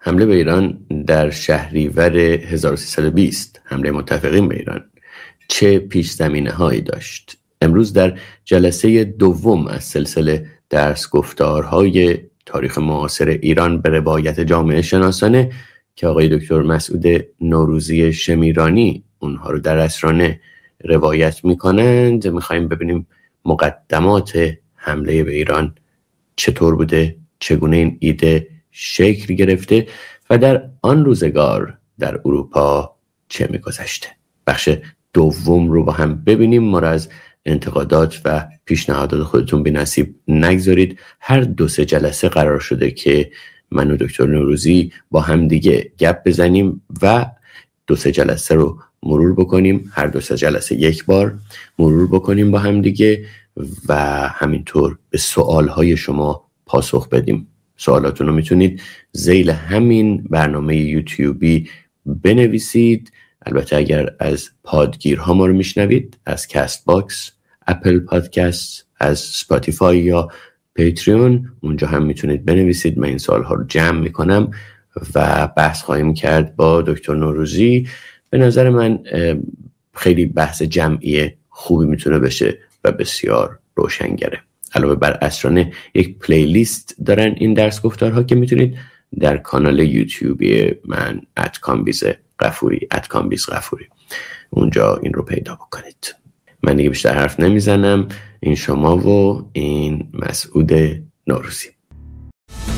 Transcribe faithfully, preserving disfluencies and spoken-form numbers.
حمله به ایران در شهریور هزار و سیصد و بیست، حمله متفقین به ایران، چه پیش زمینه هایی داشت؟ امروز در جلسه دوم از سلسله درس گفتارهای تاریخ معاصر ایران به روایت جامعه شناسانه که آقای دکتر مسعود نوروزی شمیرانی اونها رو در اسرانه روایت میکنند، میخوایم ببینیم مقدمات حمله به ایران چطور بوده، چگونه این ایده شکل گرفته و در آن روزگار در اروپا چه میگذشته. بخش دوم رو با هم ببینیم. ما را از انتقادات و پیشنهادات خودتون بی نصیب نگذارید. هر دو سه جلسه قرار شده که من و دکتر نوروزی با هم دیگه گپ بزنیم و دو سه جلسه رو مرور بکنیم، هر دو سه جلسه یک بار مرور بکنیم با هم دیگه و همینطور به سوالهای شما پاسخ بدیم. سوالاتون رو میتونید ذیل همین برنامه یوتیوبی بنویسید. البته اگر از پادگیرها ما رو میشنوید، از کست باکس، اپل پادکست، از سپاتیفای یا پیتریون، اونجا هم میتونید بنویسید. من این سوالها رو جمع میکنم و بحث خواهیم کرد با دکتر نوروزی. به نظر من خیلی بحث جمعی خوبی میتونه بشه و بسیار روشنگره. علاوه بر اسرانه یک پلیلیست دارن این درس گفتارها که میتونید در کانال یوتیوبی من ات کامبیز غفوری ات کامبیز غفوری اونجا این رو پیدا بکنید. من دیگه بیشتر حرف نمیزنم. این شما و این مسعود نوروزی.